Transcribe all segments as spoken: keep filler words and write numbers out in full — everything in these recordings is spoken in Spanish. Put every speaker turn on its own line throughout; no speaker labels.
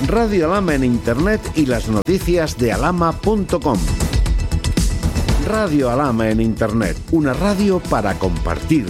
Radio Alhama en Internet y las noticias de alhama punto com. Radio Alhama en Internet, una radio para compartir.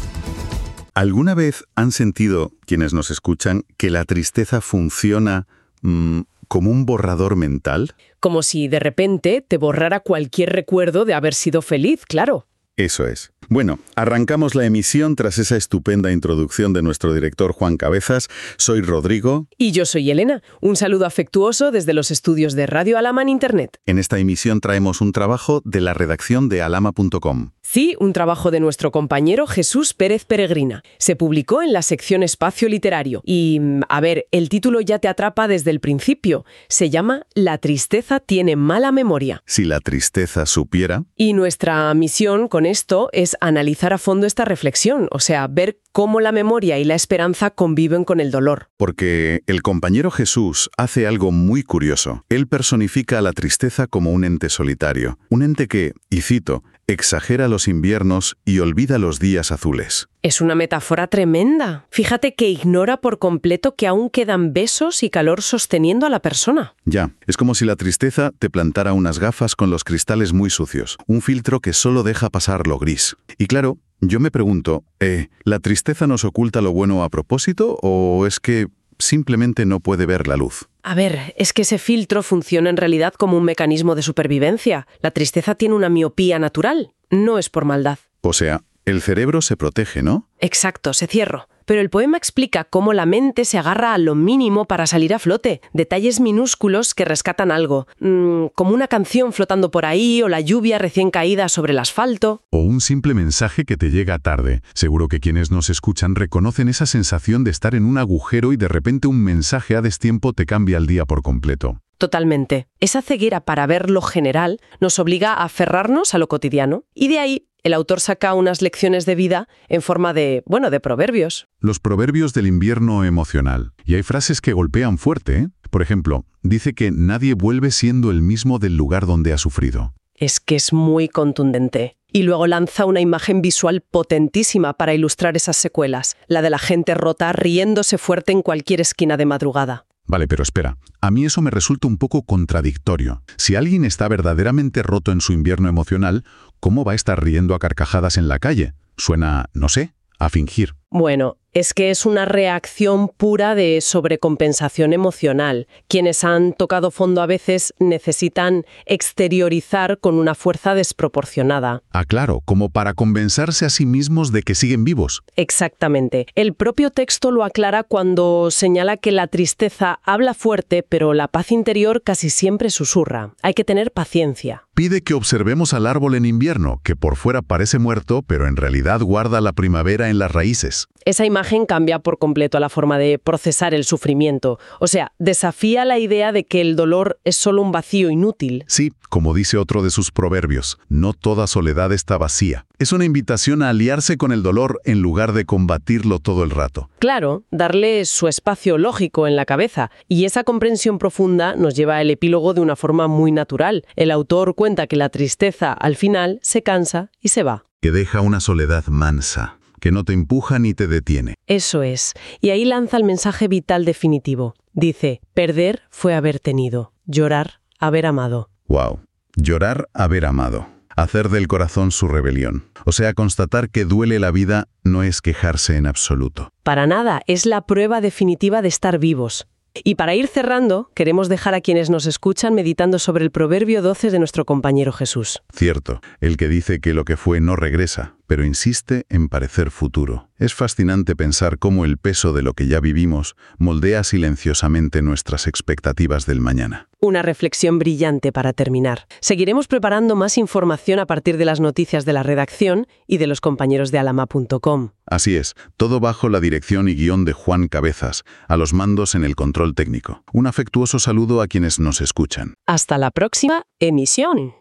¿Alguna vez han sentido, quienes nos escuchan, que la tristeza funciona mmm, como un borrador mental?
Como si de repente te borrara cualquier recuerdo de haber sido feliz, claro.
Eso es. Bueno, arrancamos la emisión tras esa estupenda introducción de nuestro director Juan Cabezas. Soy Rodrigo.
Y yo soy Elena. Un saludo afectuoso desde los estudios de Radio Alhama en Internet.
En esta emisión traemos un trabajo de la redacción de alhama punto com.
Sí, un trabajo de nuestro compañero Jesús Pérez Peregrina. Se publicó en la sección Espacio Literario. Y, a ver, el título ya te atrapa desde el principio. Se llama La tristeza tiene mala memoria.
Si la tristeza supiera.
Y nuestra misión con esto es analizar a fondo esta reflexión, o sea, ver cómo la memoria y la esperanza conviven con el dolor.
Porque el compañero Jesús hace algo muy curioso. Él personifica a la tristeza como un ente solitario, un ente que, y cito, exagera los inviernos y olvida los días azules.
Es una metáfora tremenda. Fíjate que ignora por completo que aún quedan besos y calor sosteniendo a la persona.
Ya, es como si la tristeza te plantara unas gafas con los cristales muy sucios, un filtro que solo deja pasar lo gris. Y claro, yo me pregunto, eh, ¿la tristeza nos oculta lo bueno a propósito o es que simplemente no puede ver la luz?
A ver, es que ese filtro funciona en realidad como un mecanismo de supervivencia. La tristeza tiene una miopía natural, no es por maldad.
O sea, el cerebro se protege, ¿no?
Exacto, se cierra. Pero el poema explica cómo la mente se agarra a lo mínimo para salir a flote. Detalles minúsculos que rescatan algo. Mmm, como una canción flotando por ahí o la lluvia recién caída sobre el asfalto.
O un simple mensaje que te llega tarde. Seguro que quienes nos escuchan reconocen esa sensación de estar en un agujero y de repente un mensaje a destiempo te cambia el día por completo.
Totalmente. Esa ceguera para ver lo general nos obliga a aferrarnos a lo cotidiano. Y de ahí el autor saca unas lecciones de vida en forma de, bueno, de proverbios.
Los proverbios del invierno emocional. Y hay frases que golpean fuerte, ¿eh? Por ejemplo, dice que nadie vuelve siendo el mismo del lugar donde ha sufrido.
Es que es muy contundente. Y luego lanza una imagen visual potentísima para ilustrar esas secuelas. La de la gente rota riéndose fuerte en cualquier esquina de madrugada.
Vale, pero espera. A mí eso me resulta un poco contradictorio. Si alguien está verdaderamente roto en su invierno emocional, ¿cómo va a estar riendo a carcajadas en la calle? Suena, no sé, a fingir.
Bueno, es que es una reacción pura de sobrecompensación emocional. Quienes han tocado fondo a veces necesitan exteriorizar con una fuerza desproporcionada.
Ah, claro, como para compensarse a sí mismos de que siguen vivos.
Exactamente. El propio texto lo aclara cuando señala que la tristeza habla fuerte, pero la paz interior casi siempre susurra. Hay que tener paciencia.
Pide que observemos al árbol en invierno, que por fuera parece muerto, pero en realidad guarda la primavera en las raíces.
Esa imagen cambia por completo la forma de procesar el sufrimiento. O sea, desafía la idea de que el dolor es solo un vacío inútil.
Sí, como dice otro de sus proverbios, no toda soledad está vacía. Es una invitación a aliarse con el dolor en lugar de combatirlo todo el rato.
Claro, darle su espacio lógico en la cabeza. Y esa comprensión profunda nos lleva al epílogo de una forma muy natural. El autor cuenta que la tristeza, al final, se cansa y se va.
Que deja una soledad mansa, que no te empuja ni te detiene.
Eso es. Y ahí lanza el mensaje vital definitivo. Dice, perder fue haber tenido, llorar, haber amado.
Wow. Llorar, haber amado. Hacer del corazón su rebelión. O sea, constatar que duele la vida no es quejarse en absoluto.
Para nada, es la prueba definitiva de estar vivos. Y para ir cerrando, queremos dejar a quienes nos escuchan meditando sobre el proverbio doce de nuestro compañero Jesús.
Cierto, el que dice que lo que fue no regresa, pero insiste en parecer futuro. Es fascinante pensar cómo el peso de lo que ya vivimos moldea silenciosamente nuestras expectativas del mañana.
Una reflexión brillante para terminar. Seguiremos preparando más información a partir de las noticias de la redacción y de los compañeros de alhama punto com.
Así es, todo bajo la dirección y guión de Juan Cabezas, a los mandos en el control técnico. Un afectuoso saludo a quienes nos escuchan.
Hasta la próxima emisión.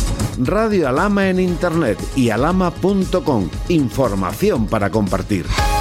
Radio Alhama en Internet y alhama punto com. Información para compartir.